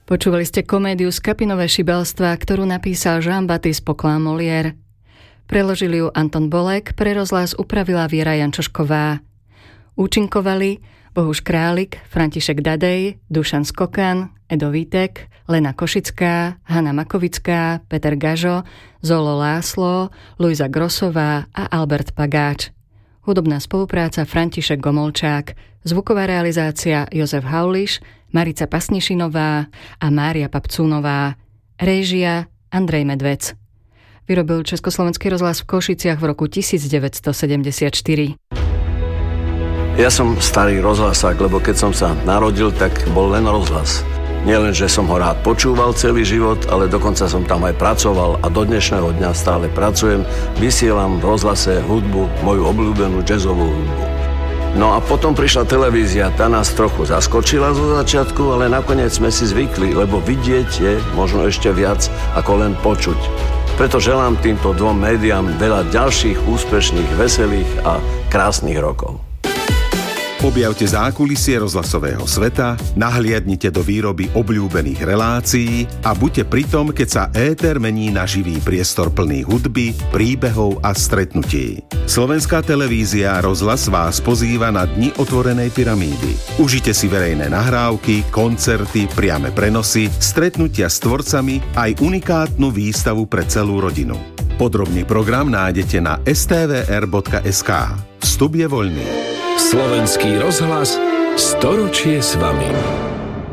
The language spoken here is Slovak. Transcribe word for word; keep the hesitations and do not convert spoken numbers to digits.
Počúvali ste komédiu Skapinové šibelstva, ktorú napísal Jean-Baptiste Poquelin Molière. Preložili ju Anton Bolek, pre rozhlas upravila Viera Jančošková. Účinkovali Bohuš Králik, František Dadej, Dušan Skokan, Edo Vítek, Lena Košická, Hanna Makovická, Peter Gažo, Zolo Láslo, Luisa Grosová a Albert Pagáč. Hudobná spolupráca František Gomolčák, zvuková realizácia Jozef Hauliš, Marica Pasnišinová a Mária Papcúnová. Réžia Andrej Medvec. Vyrobil Československý rozhlas v Košiciach v roku devätnásťsedemdesiatštyri. Ja som starý rozhlasák, lebo keď som sa narodil, tak bol len rozhlas. Nielen, že som ho rád počúval celý život, ale dokonca som tam aj pracoval a do dnešného dňa stále pracujem. Vysielam v rozhlase hudbu, moju obľúbenú jazzovú hudbu. No a potom prišla televízia, tá nás trochu zaskočila zo začiatku, ale nakoniec sme si zvykli, lebo vidieť je možno ešte viac ako len počuť. Preto želám týmto dvom médiám veľa ďalších úspešných, veselých a krásnych rokov. Objavte zákulisie rozhlasového sveta, nahliadnite do výroby obľúbených relácií a buďte pri tom, keď sa éter mení na živý priestor plný hudby, príbehov a stretnutí. Slovenská televízia Rozhlas vás pozýva na Dni otvorenej pyramídy. Užite si verejné nahrávky, koncerty, priame prenosy, stretnutia s tvorcami aj unikátnu výstavu pre celú rodinu. Podrobný program nájdete na es té vé er bodka es ká. Vstup je voľný. Slovenský rozhlas storočie s vami.